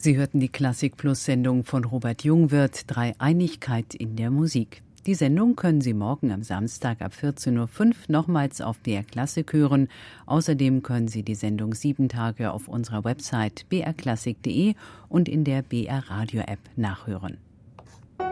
Sie hörten die Klassik-Plus-Sendung von Robert Jungwirth, Dreieinigkeit in der Musik. Die Sendung können Sie morgen am Samstag ab 14.05 Uhr nochmals auf BR Klassik hören. Außerdem können Sie die Sendung 7 Tage auf unserer Website brklassik.de und in der BR Radio App nachhören.